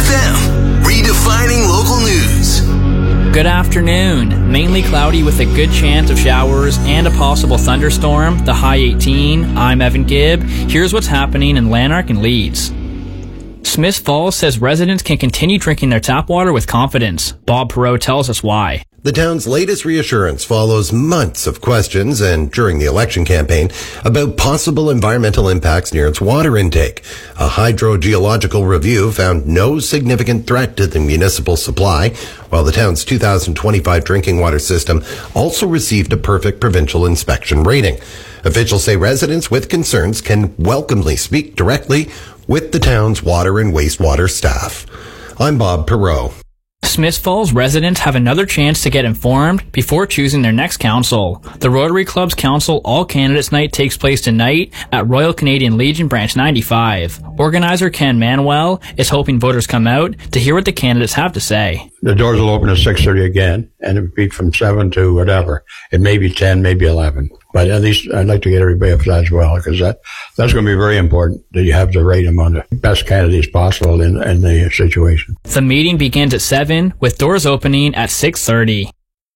FM, redefining local news. Good afternoon. Mainly cloudy with a good chance of showers and a possible thunderstorm. The high 18. I'm Evan Gibb. Here's what's happening in Lanark and Leeds. Smith Falls says residents can continue drinking their tap water with confidence. Bob Perot tells us why. The town's latest reassurance follows months of questions and during the election campaign about possible environmental impacts near its water intake. A hydrogeological review found no significant threat to the municipal supply, while the town's 2025 drinking water system also received a perfect provincial inspection rating. Officials say residents with concerns can welcomely speak directly with the town's water and wastewater staff. I'm Bob Perot. Smith Falls residents have another chance to get informed before choosing their next council. The Rotary Club's Council All Candidates Night takes place tonight at Royal Canadian Legion Branch 95. Organizer Ken Manuel is hoping voters come out to hear what the candidates have to say. The doors will open at 6:30 again, and it'll be from 7 to whatever. It may be 10, maybe 11. But at least I'd like to get everybody up to that as well, because that's going to be very important, that you have to rate them on the best candidates possible in the situation. The meeting begins at 7, with doors opening at 6:30.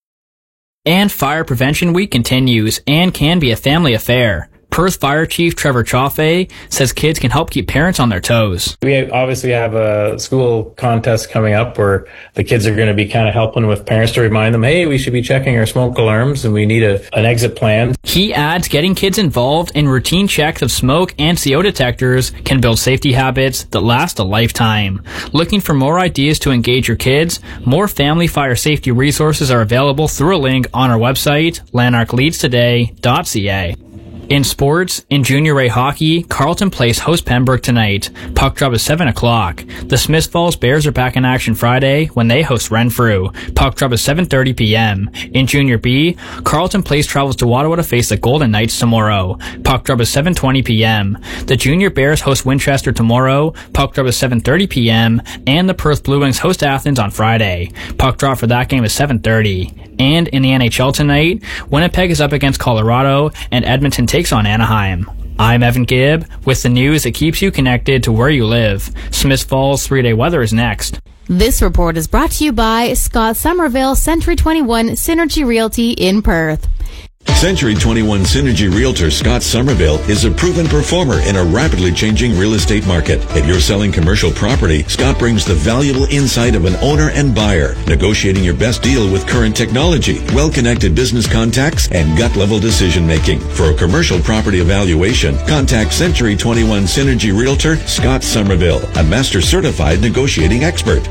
And Fire Prevention Week continues and can be a family affair. Perth Fire Chief Trevor Chaffee says kids can help keep parents on their toes. We obviously have a school contest coming up where the kids are going to be kind of helping with parents to remind them, hey, we should be checking our smoke alarms and we need an exit plan. He adds getting kids involved in routine checks of smoke and CO detectors can build safety habits that last a lifetime. Looking for more ideas to engage your kids? More family fire safety resources are available through a link on our website, lanarkleadstoday.ca. In sports, in Junior A hockey, Carleton Place hosts Pembroke tonight. Puck drop is 7 o'clock. The Smith Falls Bears are back in action Friday when they host Renfrew. Puck drop is 7:30 p.m. In Junior B, Carleton Place travels to Ottawa to face the Golden Knights tomorrow. Puck drop is 7:20 p.m. The Junior Bears host Winchester tomorrow. Puck drop is 7:30 p.m. And the Perth Blue Wings host Athens on Friday. Puck drop for that game is 7:30. And in the NHL tonight, Winnipeg is up against Colorado and Edmonton takes on Anaheim. I'm Evan Gibb with the news that keeps you connected to where you live. Smith Falls 3-day weather is next. This report is brought to you by Scott Somerville, Century 21 Synergy Realty in Perth. Century 21 Synergy Realtor Scott Somerville is a proven performer in a rapidly changing real estate market. If you're selling commercial property, Scott brings the valuable insight of an owner and buyer, negotiating your best deal with current technology, well-connected business contacts, and gut-level decision-making. For a commercial property evaluation, contact Century 21 Synergy Realtor Scott Somerville, a master-certified negotiating expert.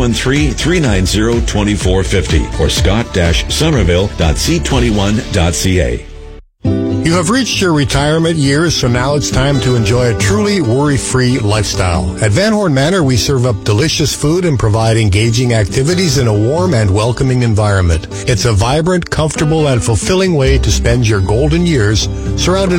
613-390-2450 or scott-somerville.c21.ca. You have reached your retirement years, so now it's time to enjoy a truly worry-free lifestyle. At Van Horn Manor, we serve up delicious food and provide engaging activities in a warm and welcoming environment. It's a vibrant, comfortable, and fulfilling way to spend your golden years surrounded